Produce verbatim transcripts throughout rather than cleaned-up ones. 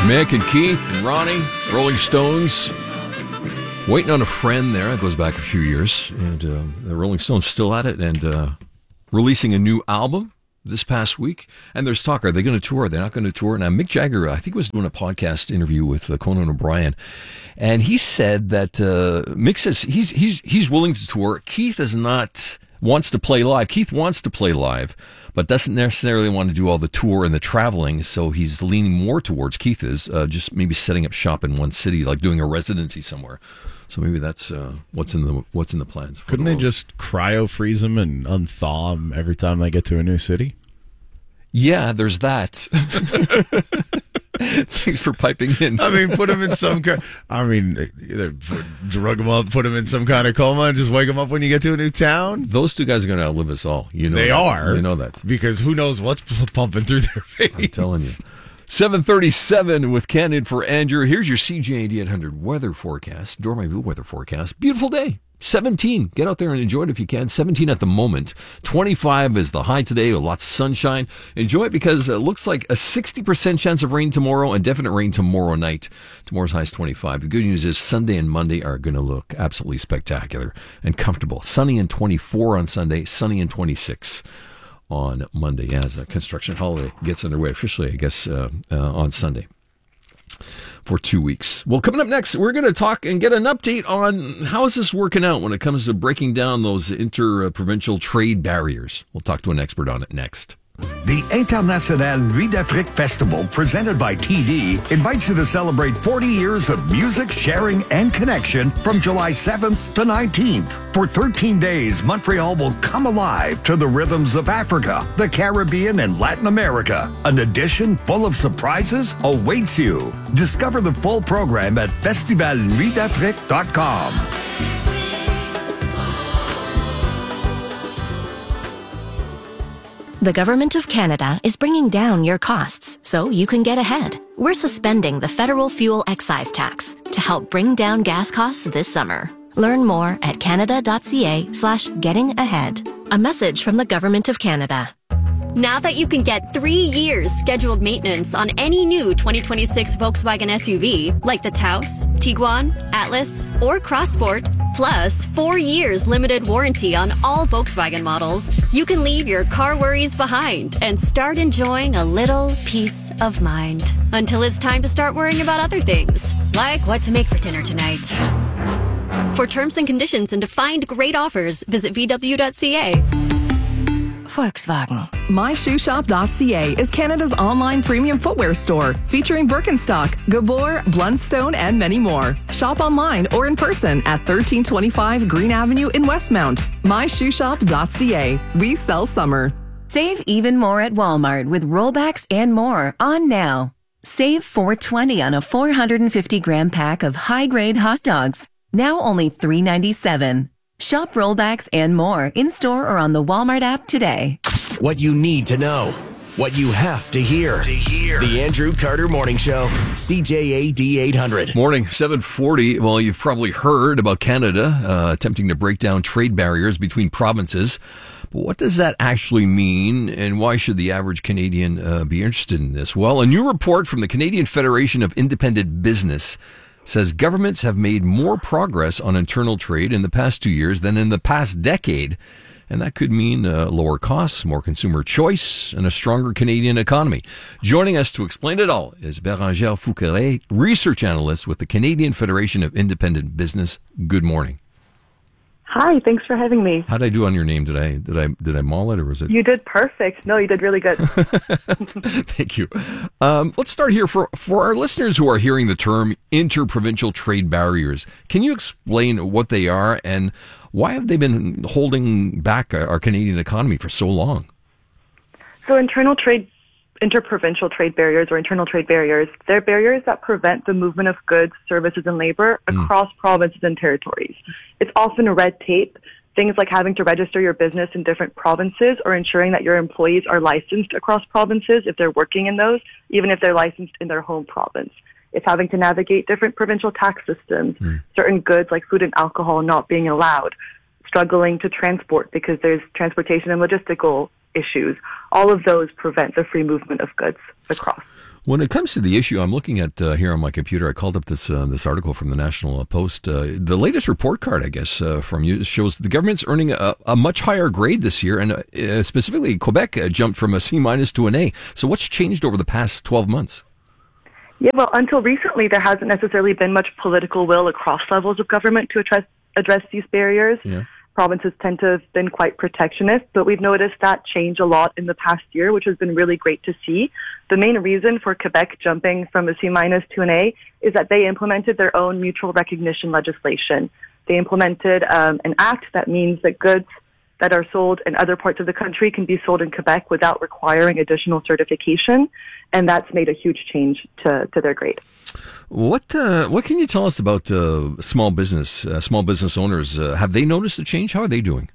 Mick and Keith and Ronnie, Rolling Stones. Waiting on a Friend there. That goes back a few years. And uh, the Rolling Stones still at it and uh, releasing a new album this past week. And there's talk, are they going to tour? They're not going to tour. Now, Mick Jagger, I think, was doing a podcast interview with uh, Conan O'Brien. And he said that uh, Mick says he's, he's, he's willing to tour. Keith is not, wants to play live. Keith wants to play live, but doesn't necessarily want to do all the tour and the traveling. So he's leaning more towards, Keith is, uh, just maybe setting up shop in one city, like doing a residency somewhere. So maybe that's uh, what's in the what's in the plans. Couldn't the they just cryo freeze them and unthaw them every time they get to a new city? Yeah, there's that. Thanks for piping in. I mean, put them in some kind. I mean, either put, drug them up, put them in some kind of coma, and just wake them up when you get to a new town. Those two guys are going to outlive us all. You know they that. are. You know that because who knows what's pumping through their veins. I'm telling you. seven thirty-seven with Ken for Andrew. Here's your C J A D eight hundred weather forecast. Dormez-vous weather forecast. Beautiful day. seventeen. Get out there and enjoy it if you can. seventeen at the moment. twenty-five is the high today with lots of sunshine. Enjoy it because it looks like a sixty percent chance of rain tomorrow and definite rain tomorrow night. Tomorrow's high is twenty-five. The good news is Sunday and Monday are going to look absolutely spectacular and comfortable. Sunny and twenty-four on Sunday. Sunny and twenty-six on Monday as the construction holiday gets underway officially, I guess, uh, uh, on Sunday for two weeks. Well, coming up next, we're going to talk and get an update on how is this working out when it comes to breaking down those inter-provincial trade barriers. We'll talk to an expert on it next. The International Nuit d'Afrique Festival, presented by T D, invites you to celebrate forty years of music, sharing, and connection from July seventh to nineteenth. For thirteen days, Montreal will come alive to the rhythms of Africa, the Caribbean, and Latin America. An edition full of surprises awaits you. Discover the full program at festival nuit d'afrique dot com. The Government of Canada is bringing down your costs so you can get ahead. We're suspending the federal fuel excise tax to help bring down gas costs this summer. Learn more at canada.ca slash getting ahead. A message from the Government of Canada. Now that you can get three years scheduled maintenance on any new twenty twenty-six Volkswagen S U V, like the Taos, Tiguan, Atlas, or Crossport, plus four years limited warranty on all Volkswagen models, you can leave your car worries behind and start enjoying a little peace of mind. Until it's time to start worrying about other things, like what to make for dinner tonight. For terms and conditions and to find great offers, visit v w dot c a. Volkswagen. my shoe shop dot c a is Canada's online premium footwear store, featuring Birkenstock, Gabor, Blundstone, and many more. Shop online or in person at thirteen twenty-five Green Avenue in Westmount. my shoe shop dot c a. We sell summer. Save even more at Walmart with rollbacks and more on now. Save four dollars and twenty cents on a four hundred fifty gram pack of high-grade hot dogs. Now only three dollars and ninety-seven cents. Shop rollbacks and more in-store or on the Walmart app today. What you need to know. What you have to hear. To hear. The Andrew Carter Morning Show. C J A D eight hundred. Morning, seven forty. Well, you've probably heard about Canada uh, attempting to break down trade barriers between provinces. But what does that actually mean, and why should the average Canadian uh, be interested in this? Well, a new report from the Canadian Federation of Independent Business says governments have made more progress on internal trade in the past two years than in the past decade. And that could mean uh, lower costs, more consumer choice, and a stronger Canadian economy. Joining us to explain it all is Bérangère Fouqueret, research analyst with the Canadian Federation of Independent Business. Good morning. Hi, thanks for having me. How did I do on your name? Did I did I did I maul it, or was it? You did perfect. No, you did really good. Thank you. Um, let's start here for for our listeners who are hearing the term interprovincial trade barriers. Can you explain what they are and why have they been holding back our Canadian economy for so long? So, internal trade, interprovincial trade barriers, or internal trade barriers, they're barriers that prevent the movement of goods, services, and labor across mm. provinces and territories. It's often red tape, things like having to register your business in different provinces or ensuring that your employees are licensed across provinces if they're working in those, even if they're licensed in their home province. It's having to navigate different provincial tax systems, mm. certain goods like food and alcohol not being allowed, struggling to transport because there's transportation and logistical issues. All of those prevent the free movement of goods across. When it comes to the issue, I'm looking at uh, here on my computer. I called up this uh, this article from the National Post. Uh, the latest report card, I guess, uh, from you shows the government's earning a, a much higher grade this year, and uh, specifically Quebec uh, jumped from a C minus to an A. So what's changed over the past twelve months? Yeah, well, until recently, there hasn't necessarily been much political will across levels of government to address address these barriers. Yeah. Provinces tend to have been quite protectionist, but we've noticed that change a lot in the past year, which has been really great to see. The main reason for Quebec jumping from a C minus to an A is that they implemented their own mutual recognition legislation. They implemented um, an act that means that goods that are sold in other parts of the country can be sold in Quebec without requiring additional certification, and that's made a huge change to, to their grade. What uh, what can you tell us about uh, small business, uh, small business owners? Uh, have they noticed a change? How are they doing?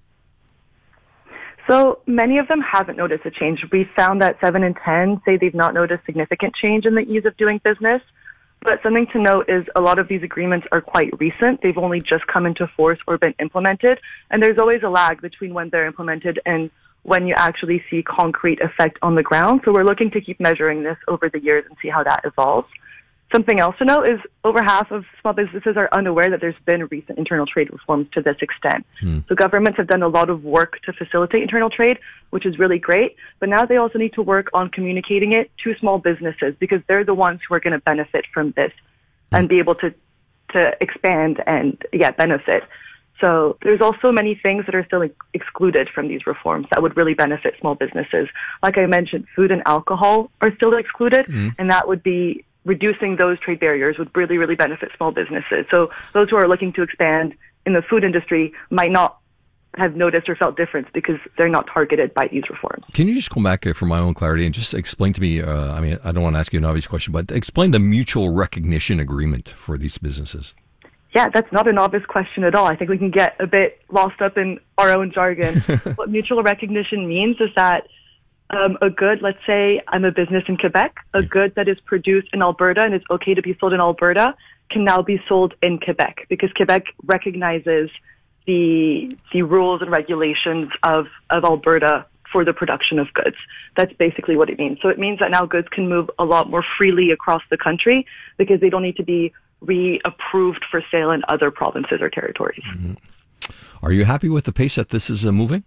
So many of them haven't noticed a change. We found that seven in ten say they've not noticed significant change in the ease of doing business. But something to note is a lot of these agreements are quite recent. They've only just come into force or been implemented. And there's always a lag between when they're implemented and when you actually see concrete effect on the ground. So we're looking to keep measuring this over the years and see how that evolves. Something else to note is over half of small businesses are unaware that there's been recent internal trade reforms to this extent. Hmm. So governments have done a lot of work to facilitate internal trade, which is really great. But now they also need to work on communicating it to small businesses because they're the ones who are going to benefit from this hmm. and be able to, to expand and yeah, benefit. So there's also many things that are still excluded from these reforms that would really benefit small businesses. Like I mentioned, food and alcohol are still excluded, hmm. and that would be reducing those trade barriers would really, really benefit small businesses. So those who are looking to expand in the food industry might not have noticed or felt difference because they're not targeted by these reforms. Can you just come back for my own clarity and just explain to me, uh, I mean, I don't want to ask you an obvious question, but explain the mutual recognition agreement for these businesses. Yeah, that's not an obvious question at all. I think we can get a bit lost up in our own jargon. What mutual recognition means is that Um, a good, let's say I'm a business in Quebec, a good that is produced in Alberta and is okay to be sold in Alberta can now be sold in Quebec because Quebec recognizes the the rules and regulations of, of Alberta for the production of goods. That's basically what it means. So it means that now goods can move a lot more freely across the country because they don't need to be re-approved for sale in other provinces or territories. Mm-hmm. Are you happy with the pace that this is uh, moving?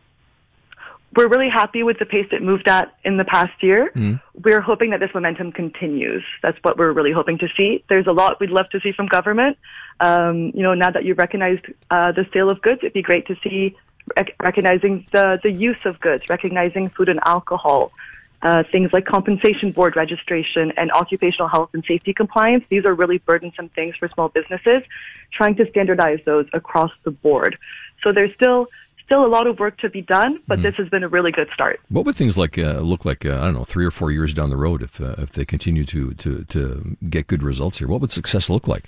We're really happy with the pace it moved at in the past year. Mm. We're hoping that this momentum continues. That's what we're really hoping to see. There's a lot we'd love to see from government. Um, you know, now that you've recognized uh, the sale of goods, it'd be great to see rec- recognizing the, the use of goods, recognizing food and alcohol, uh, things like compensation board registration and occupational health and safety compliance. These are really burdensome things for small businesses, trying to standardize those across the board. So there's still Still a lot of work to be done, but mm. this has been a really good start. What would things like uh, look like? Uh, I don't know, three or four years down the road, if uh, if they continue to, to to get good results here, what would success look like?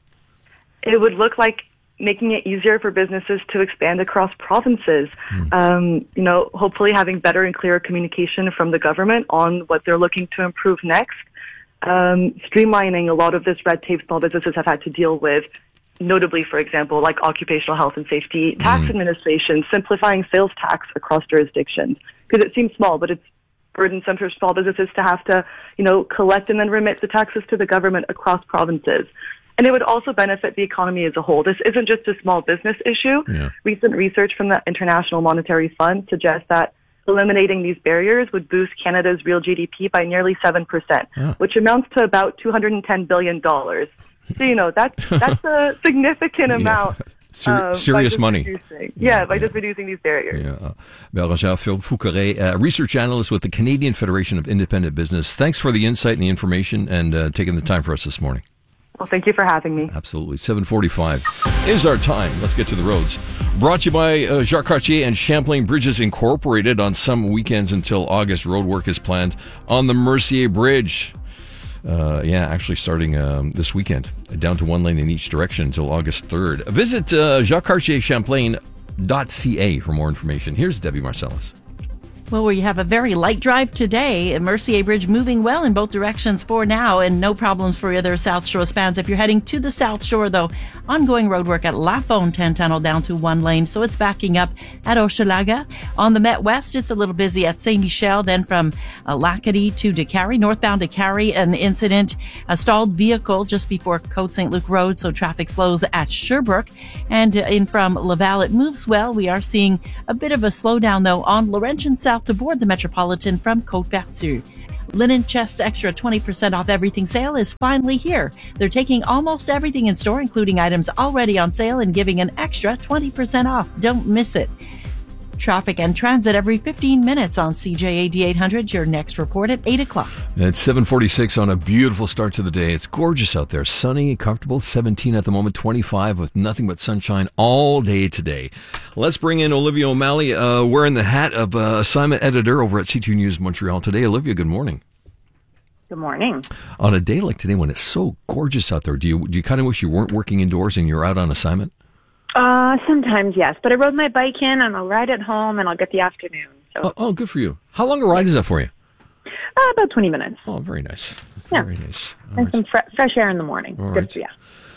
It would look like making it easier for businesses to expand across provinces. Mm. Um, you know, hopefully having better and clearer communication from the government on what they're looking to improve next. Um, streamlining a lot of this red tape small businesses have had to deal with. Notably, for example, like occupational health and safety, tax mm. administration, simplifying sales tax across jurisdictions. Because it seems small, but it's burdensome for small businesses to have to, you know, collect and then remit the taxes to the government across provinces. And it would also benefit the economy as a whole. This isn't just a small business issue. Yeah. Recent research from the International Monetary Fund suggests that eliminating these barriers would boost Canada's real G D P by nearly seven percent, yeah. which amounts to about two hundred ten billion dollars. So, you know, that's, that's a significant yeah. amount. Ser- uh, serious money. Yeah, yeah, by yeah. just reducing these barriers. Yeah. Bérangère Foucault, uh, research analyst with the Canadian Federation of Independent Business. Thanks for the insight and the information and uh, taking the time for us this morning. Well, thank you for having me. Absolutely. seven forty-five is our time. Let's get to the roads. Brought to you by uh, Jacques Cartier and Champlain Bridges Incorporated. On some weekends until August, road work is planned on the Mercier Bridge. Uh, yeah, actually starting um, this weekend, down to one lane in each direction until August third. Visit uh, jacques cartier champlain dot c a for more information. Here's Debbie Marcellus. Well, we have a very light drive today. Mercier Bridge moving well in both directions for now, and no problems for other South Shore spans. If you're heading to the South Shore, though, ongoing roadwork at La Fontaine Tunnel down to one lane, so it's backing up at Hochelaga. On the Met West, it's a little busy at Saint Michel, then from uh, Lacadie to DeCarry, northbound DeCarry, an incident, a stalled vehicle just before Côte Saint Luc Road, so traffic slows at Sherbrooke. And uh, in from Laval, it moves well. We are seeing a bit of a slowdown, though, on Laurentian South to board the Metropolitan from Côte-Vertu. Linen Chest's extra twenty percent off everything sale is finally here. They're taking almost everything in store, including items already on sale, and giving an extra twenty percent off. Don't miss it. Traffic and transit every fifteen minutes on C J A D eight hundred. Your next report at eight o'clock. It's seven forty-six on a beautiful start to the day. It's gorgeous out there. Sunny, comfortable. seventeen at the moment, twenty-five with nothing but sunshine all day today. Let's bring in Olivia O'Malley, uh, wearing the hat of uh, assignment editor over at C two News Montreal today. Olivia, good morning. Good morning. On a day like today when it's so gorgeous out there, do you do you kind of wish you weren't working indoors and you're out on assignment? Uh, sometimes, yes. But I rode my bike in, and I'll ride it home, and I'll get the afternoon. So. Oh, oh, good for you. How long a ride is that for you? Uh, about twenty minutes. Oh, very nice. Yeah. Very nice. All and right. some fre- fresh air in the morning. All good right. for you.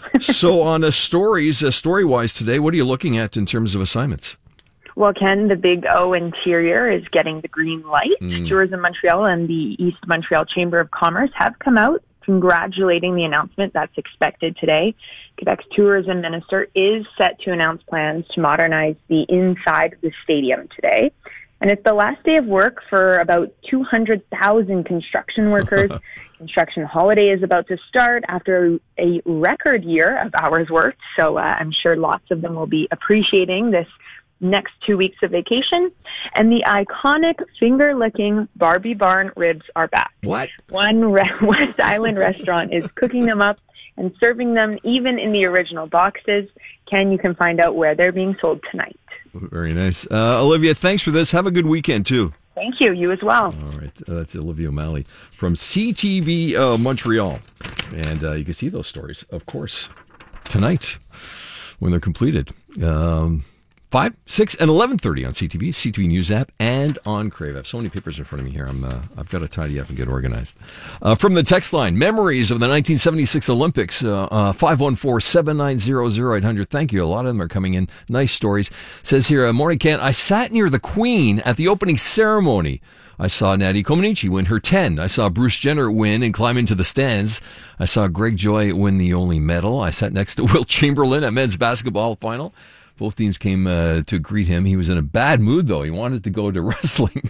So on uh, stories, uh, story-wise today, what are you looking at in terms of assignments? Well, Ken, the Big O Interior is getting the green light. Mm. Tourism Montreal and the East Montreal Chamber of Commerce have come out congratulating the announcement that's expected today. Quebec's tourism minister is set to announce plans to modernize the inside of the stadium today. And it's the last day of work for about two hundred thousand construction workers. Construction holiday is about to start after a record year of hours worked. So uh, I'm sure lots of them will be appreciating this next two weeks of vacation. And the iconic finger-licking Barbie Barn ribs are back. What? One re- West Island restaurant is cooking them up and serving them even in the original boxes. Ken, you can find out where they're being sold tonight. Very nice. Uh, Olivia, thanks for this. Have a good weekend, too. Thank you. You as well. All right. Uh, that's Olivia O'Malley from C T V uh, Montreal. And uh, you can see those stories, of course, tonight when they're completed. Um, five, six, and eleven thirty on C T V, C T V News app, and on Crave. I have so many papers in front of me here. I'm, uh, I've got to tidy up and get organized. Uh, from the text line, memories of the nineteen seventy-six Olympics, uh, uh, five one four, seven nine zero, zero eight hundred. Thank you. A lot of them are coming in. Nice stories. It says here, uh, morning, Ken, I sat near the Queen at the opening ceremony. I saw Natty Comaneci win her ten. I saw Bruce Jenner win and climb into the stands. I saw Greg Joy win the only medal. I sat next to Will Chamberlain at men's basketball final. Both teams came uh, to greet him. He was in a bad mood, though. He wanted to go to wrestling.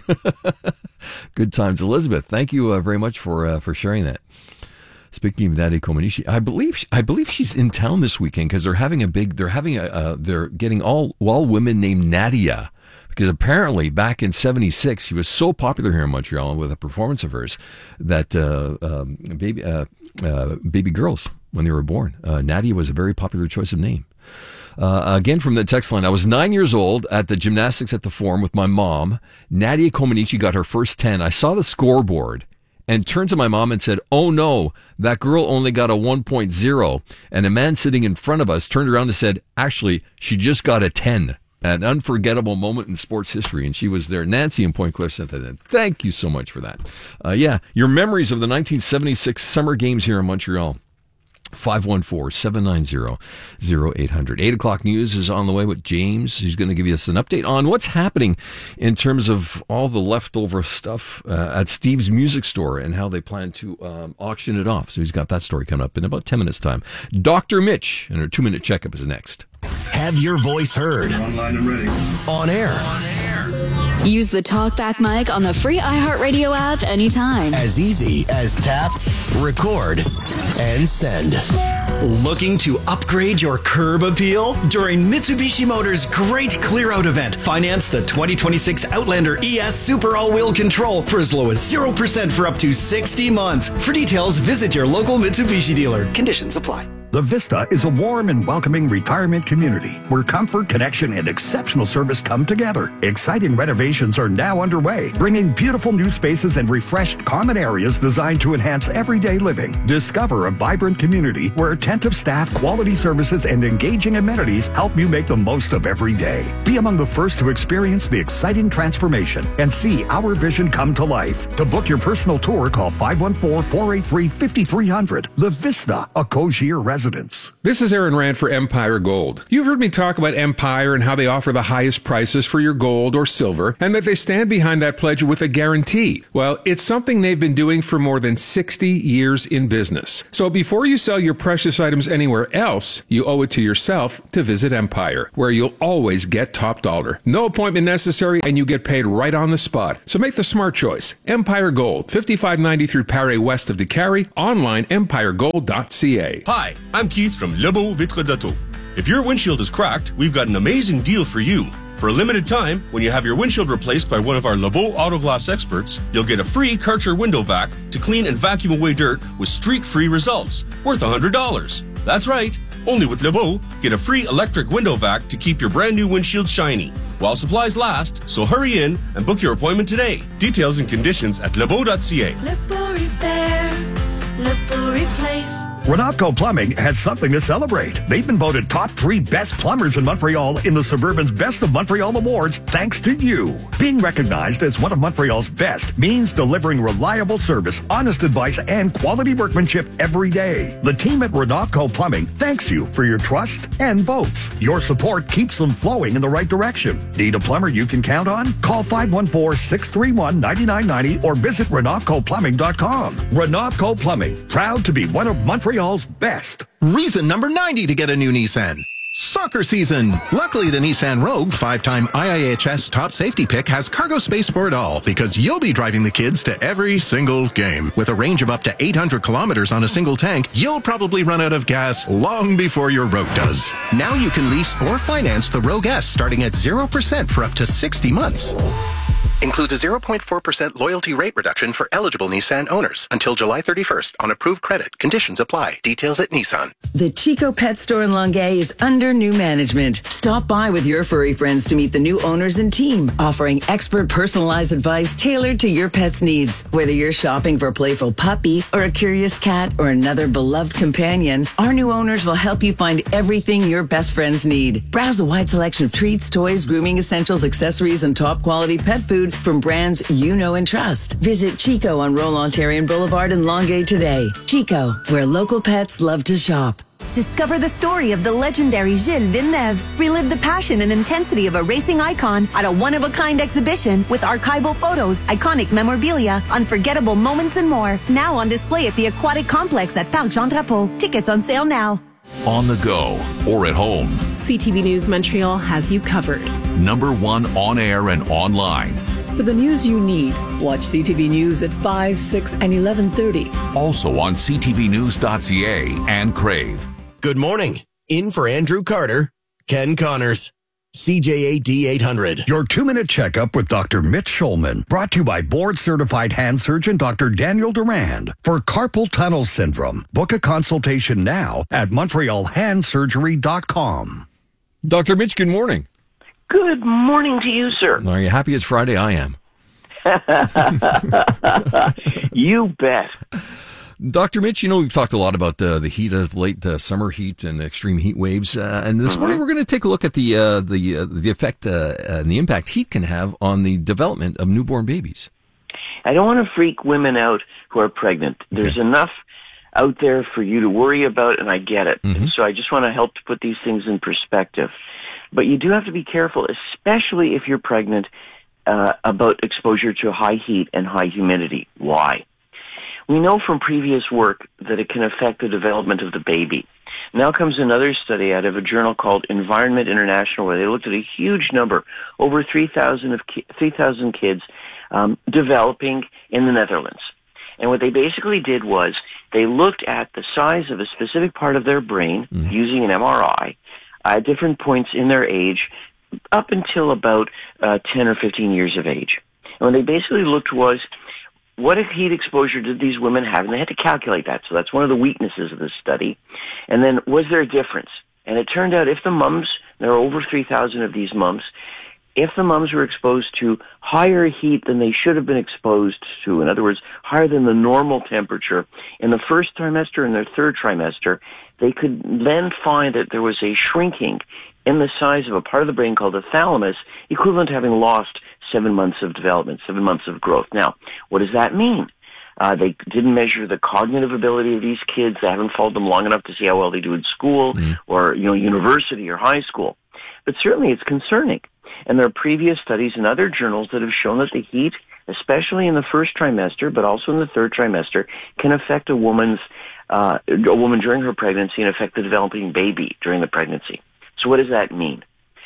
Good times. Elizabeth, thank you uh, very much for uh, for sharing that. Speaking of Natty Comaneci, I believe I believe she's in town this weekend because they're having a big. They're having a. Uh, they're getting all all women named Nadia. Because apparently back in seventy-six, she was so popular here in Montreal with a performance of hers that uh, um, baby uh, uh, baby girls, when they were born, uh, Nadia was a very popular choice of name. Uh, again, from the text line, I was nine years old at the gymnastics at the Forum with my mom. Nadia Comaneci got her first ten. I saw the scoreboard and turned to my mom and said, oh no, that girl only got a one point oh. And a man sitting in front of us turned around and said, actually, she just got a ten. An unforgettable moment in sports history, and she was there. Nancy in Point Claire sent that in. Thank you so much for that. Uh, yeah, your memories of the nineteen seventy-six Summer Games here in Montreal. five one four, seven nine zero, zero eight hundred. eight o'clock news is on the way with James. He's going to give us an update on what's happening in terms of all the leftover stuff uh, at Steve's Music Store and how they plan to um, auction it off. So he's got that story coming up in about ten minutes' time. Doctor Mitch and her two-minute checkup is next. Have your voice heard. Online and ready. On air. On air. Use the TalkBack mic on the free iHeartRadio app anytime. As easy as tap, record, and send. Looking to upgrade your curb appeal? During Mitsubishi Motors' great clear out event, finance the twenty twenty-six Outlander E S Super All-Wheel Control for as low as zero percent for up to sixty months. For details, visit your local Mitsubishi dealer. Conditions apply. The Vista is a warm and welcoming retirement community where comfort, connection, and exceptional service come together. Exciting renovations are now underway, bringing beautiful new spaces and refreshed common areas designed to enhance everyday living. Discover a vibrant community where attentive staff, quality services, and engaging amenities help you make the most of every day. Be among the first to experience the exciting transformation and see our vision come to life. To book your personal tour, call five one four, four eight three, five three zero zero. The Vista, a Cogier residence. This is Aaron Rand for Empire Gold. You've heard me talk about Empire and how they offer the highest prices for your gold or silver, and that they stand behind that pledge with a guarantee. Well, it's something they've been doing for more than sixty years in business. So before you sell your precious items anywhere else, you owe it to yourself to visit Empire, where you'll always get top dollar. No appointment necessary, and you get paid right on the spot. So make the smart choice. Empire Gold, fifty-five ninety through Paré west of DeCarry, online empire gold dot c a. Hi, I'm Keith from Lebeau Vitre d'Auto. If your windshield is cracked, we've got an amazing deal for you. For a limited time, when you have your windshield replaced by one of our Lebeau Auto Glass experts, you'll get a free Karcher window vac to clean and vacuum away dirt with streak-free results, worth one hundred dollars. That's right. Only with Lebeau, get a free electric window vac to keep your brand new windshield shiny. While supplies last, so hurry in and book your appointment today. Details and conditions at lebeau dot c a. Lebeau Repair, Lebeau Replace. Renatco Plumbing has something to celebrate. They've been voted top three best plumbers in Montreal in the Suburban's Best of Montreal Awards thanks to you. Being recognized as one of Montreal's best means delivering reliable service, honest advice, and quality workmanship every day. The team at Renatco Plumbing thanks you for your trust and votes. Your support keeps them flowing in the right direction. Need a plumber you can count on? Call five one four, six three one, nine nine nine zero or visit renatco plumbing dot com. Renatco Plumbing, proud to be one of Montreal's best. Reason number ninety to get a new Nissan. Soccer season. Luckily, the Nissan Rogue, five-time I I H S top safety pick, has cargo space for it all because you'll be driving the kids to every single game. With a range of up to eight hundred kilometers on a single tank, you'll probably run out of gas long before your Rogue does. Now you can lease or finance the Rogue S starting at zero percent for up to sixty months. Includes a zero point four percent loyalty rate reduction for eligible Nissan owners until July thirty-first on approved credit. Conditions apply. Details at Nissan. The Chico Pet Store in Longueuil is under new management. Stop by with your furry friends to meet the new owners and team, offering expert personalized advice tailored to your pet's needs. Whether you're shopping for a playful puppy or a curious cat or another beloved companion, our new owners will help you find everything your best friends need. Browse a wide selection of treats, toys, grooming essentials, accessories, and top quality pet food from brands you know and trust. Visit Chico on Roland-Ontario Boulevard in Longueuil today. Chico, where local pets love to shop. Discover the story of the legendary Gilles Villeneuve. Relive the passion and intensity of a racing icon at a one-of-a-kind exhibition with archival photos, iconic memorabilia, unforgettable moments, and more. Now on display at the Aquatic Complex at Parc Jean Drapeau. Tickets on sale now. On the go or at home, C T V News Montreal has you covered. Number one on air and online. For the news you need, watch C T V News at five, six, and eleven thirty. Also on c t v news dot c a and Crave. Good morning. In for Andrew Carter, Ken Connors, C J A D eight hundred. Your two-minute checkup with Doctor Mitch Schulman, brought to you by board-certified hand surgeon Doctor Daniel Durand. For carpal tunnel syndrome, book a consultation now at montreal hand surgery dot com. Doctor Mitch, good morning. Good morning to you, sir. Are you happy it's Friday? I am. You bet. Doctor Mitch, you know, we've talked a lot about uh, the heat of late uh, summer heat and extreme heat waves. Uh, and this mm-hmm. morning we're going to take a look at the uh, the uh, the effect uh, and the impact heat can have on the development of newborn babies. I don't want to freak women out who are pregnant. Okay. There's enough out there for you to worry about, and I get it. Mm-hmm. And so I just want to help to put these things in perspective. But you do have to be careful, especially if you're pregnant, uh, about exposure to high heat and high humidity. Why? We know from previous work that it can affect the development of the baby. Now comes another study out of a journal called Environment International, where they looked at a huge number, over three thousand of ki- three thousand kids um, developing in the Netherlands. And what they basically did was they looked at the size of a specific part of their brain mm. using an M R I at different points in their age, up until about uh, ten or fifteen years of age. And what they basically looked was what heat exposure did these women have? And they had to calculate that. So that's one of the weaknesses of this study. And then was there a difference? And it turned out if the mums, there are over three thousand of these mums, if the mums were exposed to higher heat than they should have been exposed to, in other words, higher than the normal temperature, in the first trimester and their third trimester, they could then find that there was a shrinking in the size of a part of the brain called the thalamus, equivalent to having lost seven months of development, seven months of growth. Now, what does that mean? Uh, they didn't measure the cognitive ability of these kids. They haven't followed them long enough to see how well they do in school mm. or, you know, university or high school. But certainly it's concerning. And there are previous studies in other journals that have shown that the heat, especially in the first trimester, but also in the third trimester, can affect a woman's, uh, a woman during her pregnancy and affect the developing baby during the pregnancy. So what does that mean?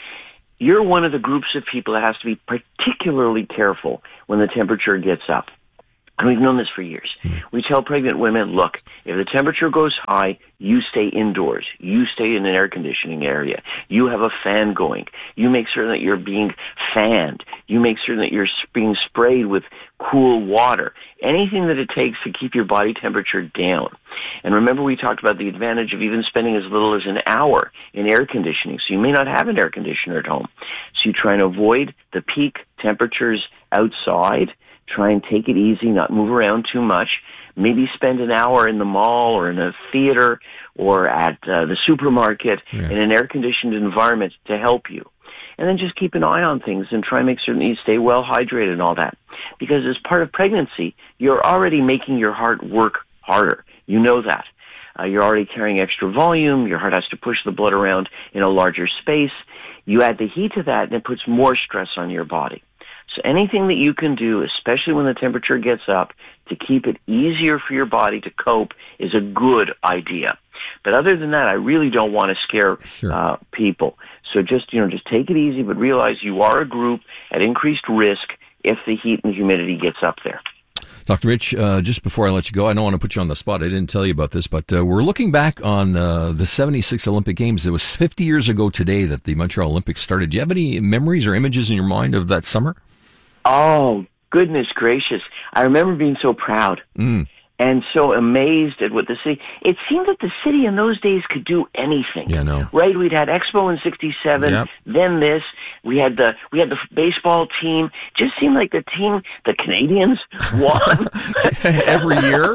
You're one of the groups of people that has to be particularly careful when the temperature gets up. And we've known this for years. Mm. We tell pregnant women, look, if the temperature goes high, you stay indoors. You stay in an air conditioning area. You have a fan going. You make certain that you're being fanned. You make certain that you're being sprayed with cool water. Anything that it takes to keep your body temperature down. And remember, we talked about the advantage of even spending as little as an hour in air conditioning. So you may not have an air conditioner at home. So you try and avoid the peak temperatures outside. Try and take it easy, not move around too much. Maybe spend an hour in the mall or in a theater or at uh, the supermarket yeah. in an air-conditioned environment to help you. And then just keep an eye on things and try and make certain that you stay well hydrated and all that. Because as part of pregnancy, you're already making your heart work harder. You know that. Uh, you're already carrying extra volume. Your heart has to push the blood around in a larger space. You add the heat to that, and it puts more stress on your body. So anything that you can do, especially when the temperature gets up, to keep it easier for your body to cope is a good idea. But other than that, I really don't want to scare sure. uh, people. So just, you know, just take it easy, but realize you are a group at increased risk if the heat and humidity gets up there. Doctor Mitch, uh, just before I let you go, I don't want to put you on the spot. I didn't tell you about this, but uh, we're looking back on uh, the seventy-six Olympic Games. It was fifty years ago today that the Montreal Olympics started. Do you have any memories or images in your mind of that summer? Oh, goodness gracious. I remember being so proud mm. and so amazed at what the city... It seemed that the city in those days could do anything. Yeah, no. Right? We'd had Expo in sixty-seven, yep. then this. We had the we had the baseball team. Just seemed like the team, the Canadians, won. Every year.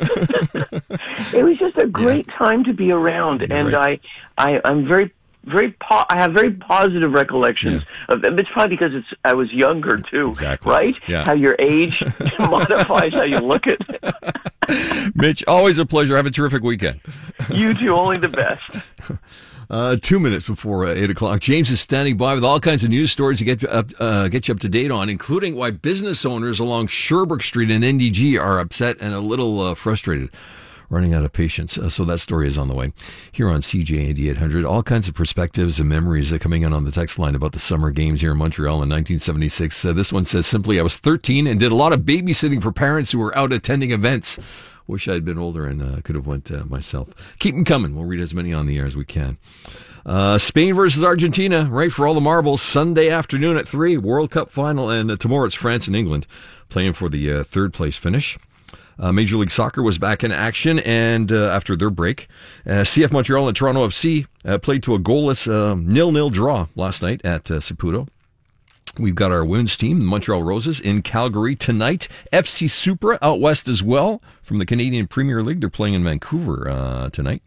It was just a great yeah. time to be around. You're and right. I, I, I'm very... Very, po- I have very positive recollections yeah. of them. It's probably because it's I was younger too, exactly. right? Yeah. How your age modifies how you look at it. Mitch, always a pleasure. Have a terrific weekend. You too. Only the best. Uh, two minutes before uh, eight o'clock. James is standing by with all kinds of news stories to get you up, uh, get you up to date on, including why business owners along Sherbrooke Street in N D G are upset and a little uh, frustrated. Running out of patience. Uh, so that story is on the way here on C J A D eight hundred. All kinds of perspectives and memories are coming in on the text line about the summer games here in Montreal in nineteen seventy-six. Uh, this one says simply, I was thirteen and did a lot of babysitting for parents who were out attending events. Wish I had been older and uh, could have went uh, myself. Keep them coming. We'll read as many on the air as we can. Uh, Spain versus Argentina, right, for all the marbles. Sunday afternoon at three, World Cup final. And uh, tomorrow it's France and England playing for the uh, third place finish. Uh, Major League Soccer was back in action, and uh, after their break, uh, C F Montreal and Toronto F C uh, played to a goalless uh, nil-nil draw last night at uh, Saputo. We've got our women's team, the Montreal Roses, in Calgary tonight. F C Supra out west as well from the Canadian Premier League. They're playing in Vancouver uh, tonight.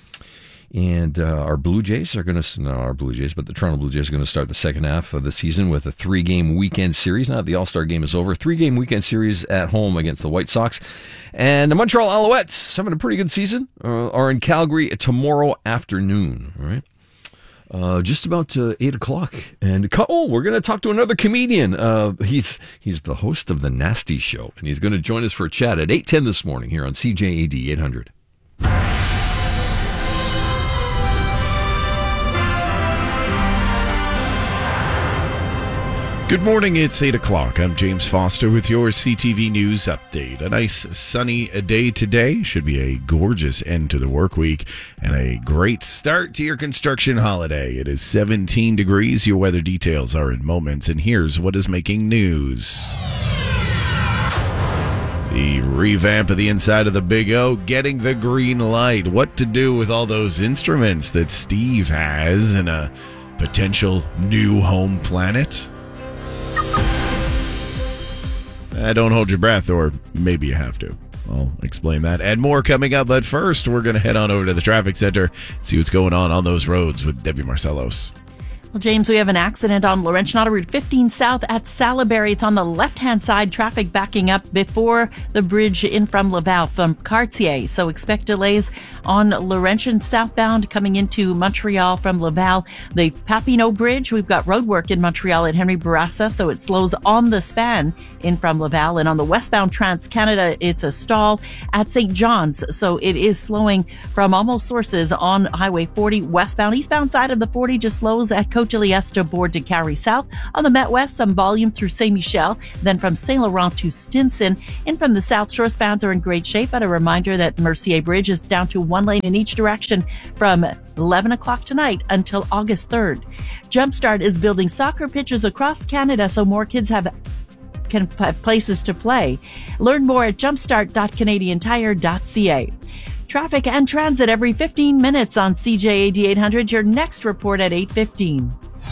And uh, our Blue Jays are going to, not our Blue Jays, but the Toronto Blue Jays are going to start the second half of the season with a three-game weekend series. Now that the All-Star game is over, three-game weekend series at home against the White Sox. And the Montreal Alouettes, having a pretty good season, uh, are in Calgary tomorrow afternoon. All right. Uh, just about uh, eight o'clock. And, oh, we're going to talk to another comedian. Uh, he's he's the host of The Nasty Show, and he's going to join us for a chat at eight ten this morning here on C J A D eight hundred. Good morning, it's eight o'clock. I'm James Foster with your C T V News update. A nice sunny day today. Should be a gorgeous end to the work week and a great start to your construction holiday. It is seventeen degrees. Your weather details are in moments, and here's what is making news. The revamp of the inside of the Big O getting the green light. What to do with all those instruments that Steve has in a potential new home planet? Uh, don't hold your breath, or maybe you have to. I'll explain that and more coming up. But first, we're going to head on over to the traffic center, see what's going on on those roads with Debbie Marcellos. Well, James, we have an accident on Laurentian Auto Route fifteen South at Salaberry. It's on the left-hand side, traffic backing up before the bridge in from Laval from Cartier. So expect delays on Laurentian southbound coming into Montreal from Laval. The Papineau Bridge, we've got road work in Montreal at Henry Bourassa, so it slows on the span in from Laval. And on the westbound Trans-Canada, it's a stall at Saint John's, so it is slowing from almost Sources on Highway forty westbound. Eastbound side of the forty just slows at Cote Julius to board to Carrie South. On the Met West, some volume through Saint Michel, then from Saint Laurent to Stinson. In from the South Shore, spans are in great shape. But a reminder that Mercier Bridge is down to one lane in each direction from eleven o'clock tonight until August third. Jumpstart is building soccer pitches across Canada so more kids have can have places to play. Learn more at jumpstart dot canadian tire dot c a. Traffic and transit every fifteen minutes on C J A D eight hundred. Your next report at eight fifteen.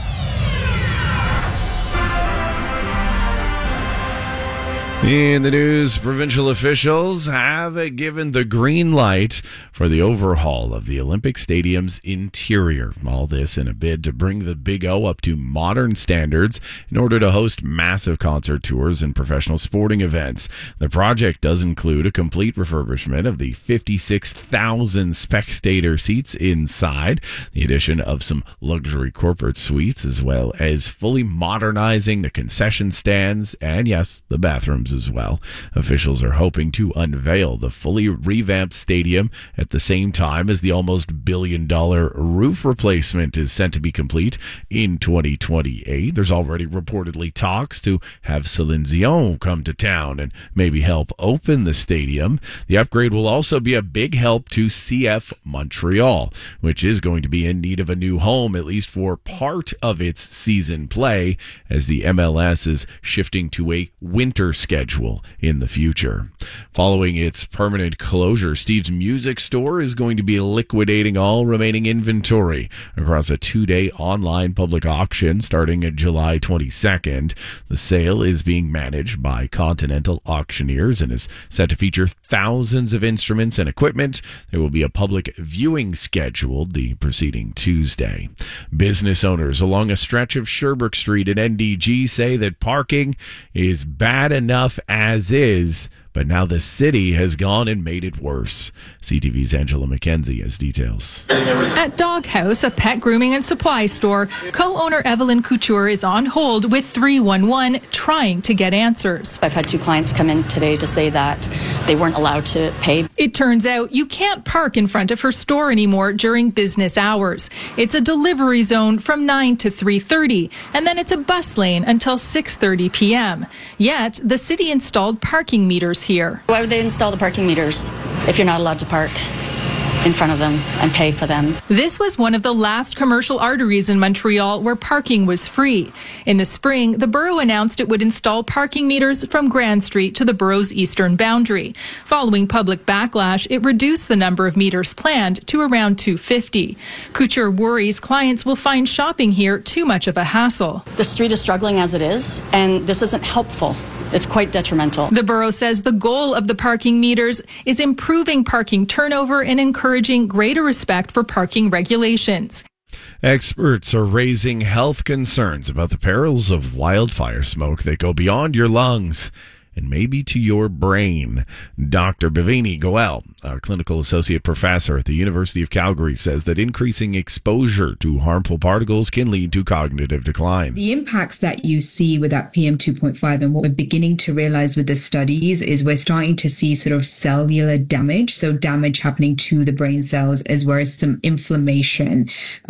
In the news, provincial officials have given the green light for the overhaul of the Olympic Stadium's interior. All this in a bid to bring the Big O up to modern standards in order to host massive concert tours and professional sporting events. The project does include a complete refurbishment of the fifty-six thousand spectator seats inside, the addition of some luxury corporate suites, as well as fully modernizing the concession stands and, yes, the bathrooms as well. Officials are hoping to unveil the fully revamped stadium at the same time as the almost billion dollar roof replacement is set to be complete in twenty twenty-eight. There's already reportedly talks to have Celine Dion come to town and maybe help open the stadium. The upgrade will also be a big help to C F Montreal, which is going to be in need of a new home, at least for part of its season play, as the M L S is shifting to a winter schedule in the future. Following its permanent closure, Steve's Music Store is going to be liquidating all remaining inventory across a two-day online public auction starting at July twenty-second. The sale is being managed by Continental Auctioneers and is set to feature thousands of instruments and equipment. There will be a public viewing scheduled the preceding Tuesday. Business owners along a stretch of Sherbrooke Street in N D G say that parking is bad enough as is, but now the city has gone and made it worse. C T V's Angela McKenzie has details. At Doghouse, a pet grooming and supply store, co-owner Evelyn Couture is on hold with three one one trying to get answers. I've had two clients come in today to say that they weren't allowed to pay. It turns out you can't park in front of her store anymore during business hours. It's a delivery zone from nine to three thirty, and then it's a bus lane until six thirty p.m. Yet, the city installed parking meters here. Why would they install the parking meters if you're not allowed to park in front of them and pay for them? This was one of the last commercial arteries in Montreal where parking was free. In the spring, the borough announced it would install parking meters from Grand Street to the borough's eastern boundary. Following public backlash, it reduced the number of meters planned to around two hundred fifty. Couture worries clients will find shopping here too much of a hassle. The street is struggling as it is, and this isn't helpful. It's quite detrimental. The borough says the goal of the parking meters is improving parking turnover and encouraging greater respect for parking regulations. Experts are raising health concerns about the perils of wildfire smoke that go beyond your lungs and maybe to your brain. Doctor Bhavini Goel, our clinical associate professor at the University of Calgary, says that increasing exposure to harmful particles can lead to cognitive decline. The impacts that you see with that P M two point five and what we're beginning to realize with the studies is we're starting to see sort of cellular damage, so damage happening to the brain cells as well as some inflammation,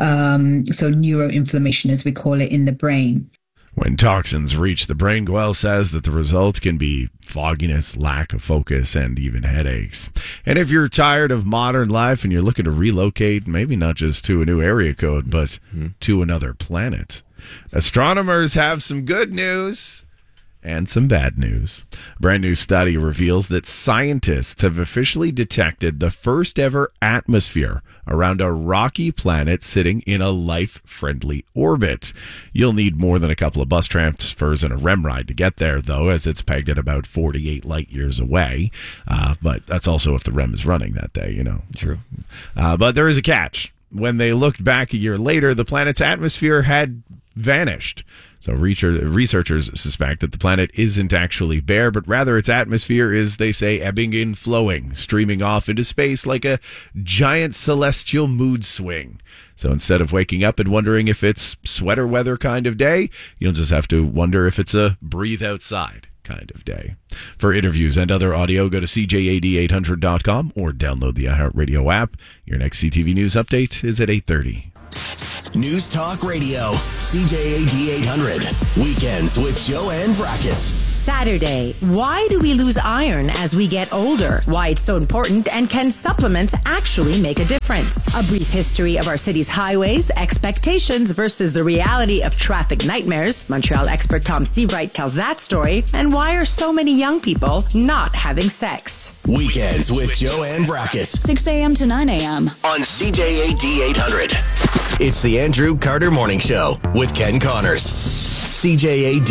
um, so neuroinflammation as we call it in the brain. When toxins reach the brain, Goel says that the result can be fogginess, lack of focus, and even headaches. And if you're tired of modern life and you're looking to relocate, maybe not just to a new area code, but mm-hmm. to another planet, astronomers have some good news. And some bad news. A brand new study reveals that scientists have officially detected the first ever atmosphere around a rocky planet sitting in a life-friendly orbit. You'll need more than a couple of bus transfers and a R E M ride to get there, though, as it's pegged at about forty-eight light years away. Uh, but that's also if the R E M is running that day, you know. True. Uh, but there is a catch. When they looked back a year later, the planet's atmosphere had vanished. So researchers suspect that the planet isn't actually bare, but rather its atmosphere is, they say, ebbing and flowing, streaming off into space like a giant celestial mood swing. So instead of waking up and wondering if it's sweater weather kind of day, you'll just have to wonder if it's a breathe outside kind of day. For interviews and other audio, go to C J A D eight hundred dot com or download the iHeartRadio app. Your next C T V News update is at eight thirty. News Talk Radio, C J A D eight hundred. Weekends with Joanne Vrackus. Saturday. Why do we lose iron as we get older? Why it's so important, and can supplements actually make a difference? A brief history of our city's highways, expectations versus the reality of traffic nightmares. Montreal expert Tom Seavright tells that story. And why are so many young people not having sex? Weekends with Joanne Vrackus. six a.m. to nine a.m. on C J A D eight hundred. It's the Andrew Carter Morning Show with Ken Connors. C J A D